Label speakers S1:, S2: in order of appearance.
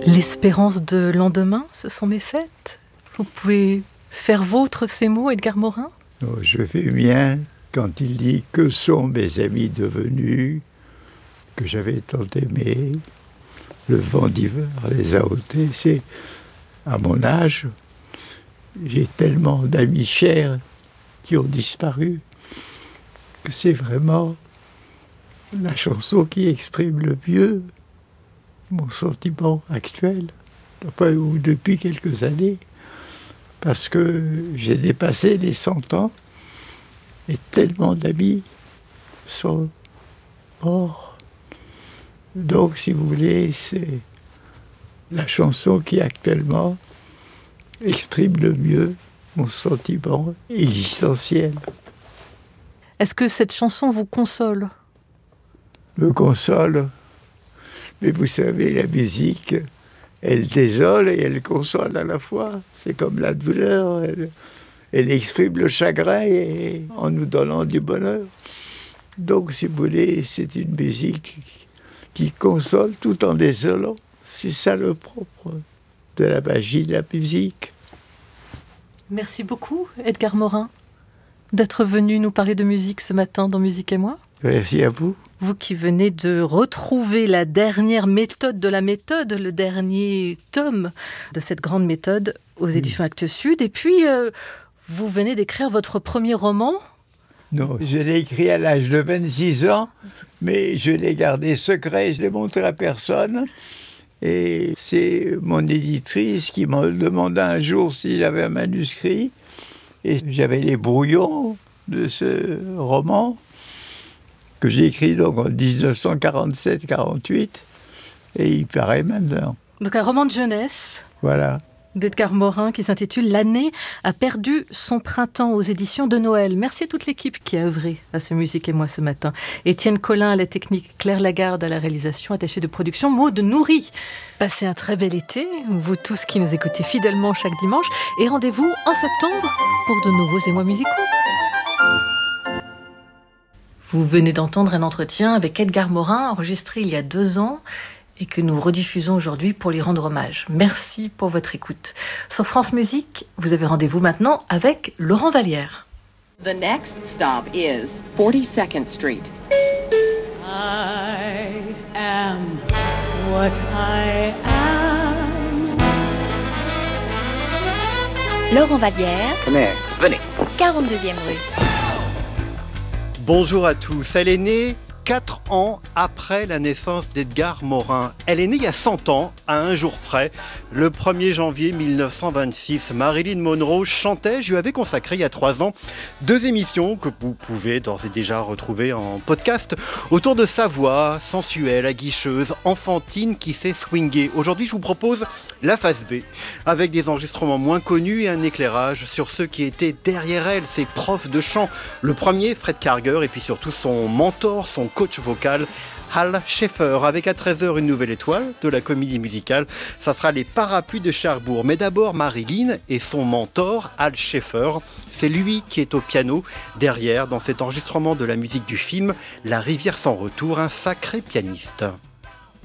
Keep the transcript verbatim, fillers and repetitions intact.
S1: L'espérance de lendemain, ce sont mes fêtes. Vous pouvez faire vôtre ces mots, Edgar Morin ?
S2: Oh, je fais mien quand il dit « Que sont mes amis devenus, que j'avais tant aimés, le vent d'hiver les a ôtés. » C'est à mon âge, j'ai tellement d'amis chers qui ont disparu que c'est vraiment la chanson qui exprime le mieux mon sentiment actuel, enfin, ou depuis quelques années, parce que j'ai dépassé les cent ans et tellement d'amis sont morts. Donc, si vous voulez, c'est la chanson qui actuellement exprime le mieux mon sentiment existentiel.
S1: Est-ce que cette chanson vous console ?
S2: Me console. Mais vous savez, la musique, elle désole et elle console à la fois. C'est comme la douleur. Elle, elle exprime le chagrin et, en nous donnant du bonheur. Donc, si vous voulez, c'est une musique qui console tout en désolant. C'est ça le propre de la magie de la musique.
S1: Merci beaucoup, Edgar Morin, d'être venu nous parler de musique ce matin dans Musique et moi.
S2: Merci à vous.
S1: Vous qui venez de retrouver la dernière méthode de la méthode, le dernier tome de cette grande méthode aux éditions Actes Sud. Et puis, euh, vous venez d'écrire votre premier roman.
S2: Non, je l'ai écrit à l'âge de vingt-six ans, mais je l'ai gardé secret, je ne l'ai montré à personne. Et c'est mon éditrice qui m'a demandé un jour si j'avais un manuscrit. Et j'avais les brouillons de ce roman que j'ai écrit donc en dix-neuf cent quarante-sept quarante-huit, et il paraît maintenant.
S1: Donc un roman de jeunesse.
S2: Voilà.
S1: D'Edgar Morin qui s'intitule « L'année a perdu son printemps » aux éditions de Noël. Merci à toute l'équipe qui a œuvré à ce Musique et moi ce matin. Étienne Collin à la technique, Claire Lagarde à la réalisation, attachée de production, Maud Nourri. Passez un très bel été, vous tous qui nous écoutez fidèlement chaque dimanche, et rendez-vous en septembre pour de nouveaux émois musicaux. Vous venez d'entendre un entretien avec Edgar Morin, enregistré il y a deux ans, et que nous rediffusons aujourd'hui pour lui rendre hommage. Merci pour votre écoute. Sur France Musique, vous avez rendez-vous maintenant avec Laurent Vallière.
S3: The next stop is forty-second Street.
S4: I am what I am.
S5: Laurent Vallière.
S6: Venez, venez.
S5: quarante-deuxième rue.
S7: Bonjour à tous. Elle est née quatre ans après la naissance d'Edgar Morin. Elle est née il y a cent ans, à un jour près, le premier janvier mille neuf cent vingt-six. Marilyn Monroe chantait, je lui avais consacré il y a trois ans deux émissions que vous pouvez d'ores et déjà retrouver en podcast autour de sa voix sensuelle, aguicheuse, enfantine qui sait swinguer. Aujourd'hui, je vous propose la phase B, avec des enregistrements moins connus et un éclairage sur ceux qui étaient derrière elle, ses profs de chant. Le premier, Fred Karger, et puis surtout son mentor, son coach vocal, Al Schaeffer, avec à treize heures une nouvelle étoile de la comédie musicale. Ça sera les Parapluies de Cherbourg. Mais d'abord Marilyn et son mentor, Al Schaeffer. C'est lui qui est au piano derrière dans cet enregistrement de la musique du film La rivière sans retour, un sacré pianiste.